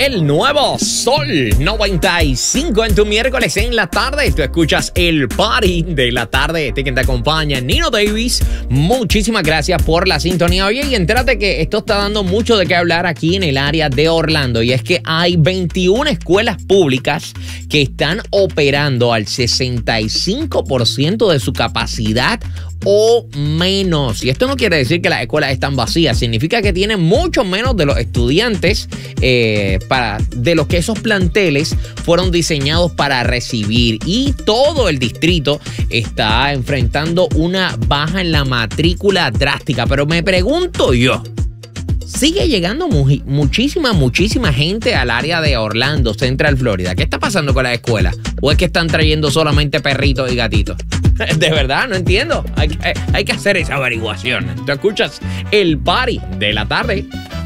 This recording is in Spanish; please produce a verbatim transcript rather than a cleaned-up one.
El nuevo Sol noventa y cinco en tu miércoles en la tarde. Tú escuchas el party de la tarde. Este que te acompaña, Nino Davis. Muchísimas gracias por la sintonía. Oye, y entérate que esto está dando mucho de qué hablar aquí en el área de Orlando. Y es que hay veintiuna escuelas públicas que están operando al sesenta y cinco por ciento de su capacidad o menos. Y esto no quiere decir que las escuelas están vacías, significa que tienen mucho menos de los estudiantes eh, para, de los que esos planteles fueron diseñados para recibir. Y todo el distrito está enfrentando una baja en la matrícula drástica. Pero me pregunto yo, sigue llegando mu muchísima, muchísima gente al área de Orlando, Central Florida. ¿Qué está pasando con las escuelas? ¿O es que están trayendo solamente perritos y gatitos? De verdad, no entiendo. Hay, hay, hay que hacer esa averiguación. Tú escuchas el party de la tarde.